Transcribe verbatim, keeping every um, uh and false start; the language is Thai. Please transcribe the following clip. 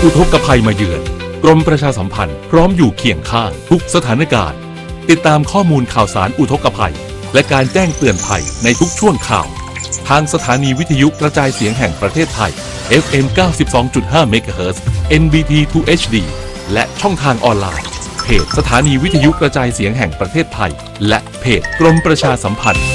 อุทกภัยมาเยือนกรมประชาสัมพันธ์พร้อมอยู่เคียงข้างทุกสถานการณ์ติดตามข้อมูลข่าวสารอุทกภัยและการแจ้งเตือนภัยในทุกช่วงข่าวทางสถานีวิทยุกระจายเสียงแห่งประเทศไทย เอฟ เอ็ม เก้าสิบสองจุดห้า เมกะเฮิรตซ์ เอ็น บี ที ทู เอช ดี และช่องทางออนไลน์เพจสถานีวิทยุกระจายเสียงแห่งประเทศไทยและเพจกรมประชาสัมพันธ์